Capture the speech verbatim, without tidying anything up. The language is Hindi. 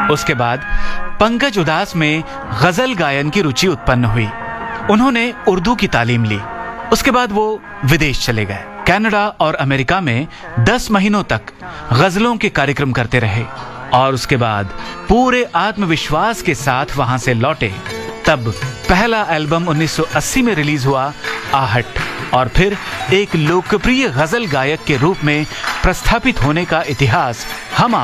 उसके बाद पंकज उदास में गजल गायन की रुचि उत्पन्न हुई। उन्होंने उर्दू की तालीम ली। उसके बाद वो विदेश चले गए। कनाडा और अमेरिका में दस महीनों तक गजलों के कार्यक्रम करते रहे और उसके बाद पूरे आत्मविश्वास के साथ वहां से लौटे। तब पहला एल्बम उन्नीस सौ अस्सी में रिलीज हुआ, आहट, और फिर एक लोकप्रिय गजल गायक के रूप में प्रस्थापित होने का इतिहास हम